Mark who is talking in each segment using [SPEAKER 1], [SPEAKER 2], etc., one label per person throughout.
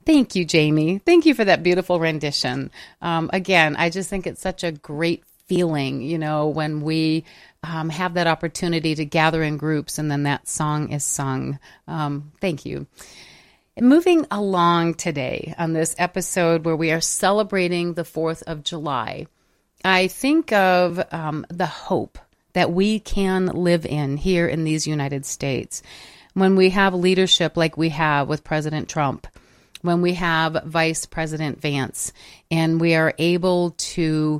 [SPEAKER 1] Thank you, Jamie. Thank you for that beautiful rendition. Again, I just think it's such a great feeling, when we have that opportunity to gather in groups and then that song is sung. Thank you. Moving along today on this episode where we are celebrating the 4th of July, I think of the hope that we can live in here in these United States when we have leadership like we have with President Trump, when we have Vice President Vance, and we are able to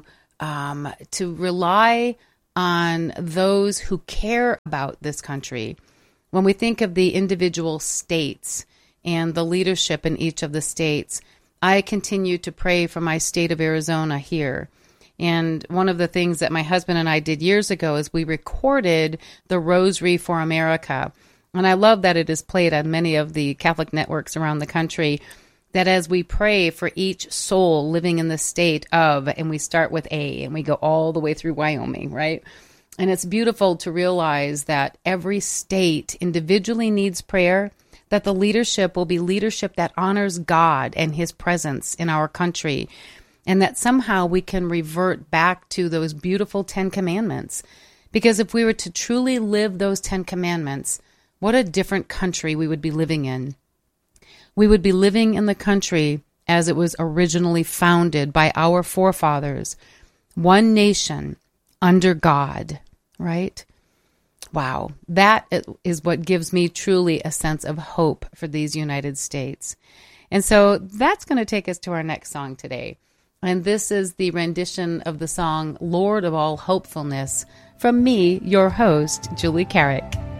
[SPEAKER 1] rely on those who care about this country. When we think of the individual states and the leadership in each of the states, I continue to pray for my state of Arizona here. And one of the things that my husband and I did years ago is we recorded the Rosary for America. And I love that it is played on many of the Catholic networks around the country, that as we pray for each soul living in the state of, and we start with A, and we go all the way through Wyoming, right? And it's beautiful to realize that every state individually needs prayer, that the leadership will be leadership that honors God and His presence in our country, and that somehow we can revert back to those beautiful 10 Commandments. Because if we were to truly live those 10 Commandments, what a different country we would be living in. We would be living in the country as it was originally founded by our forefathers, one nation under God, right? Wow, that is what gives me truly a sense of hope for these United States. And so that's going to take us to our next song today. And this is the rendition of the song, Lord of All Hopefulness, from me, your host, Julie Carrick.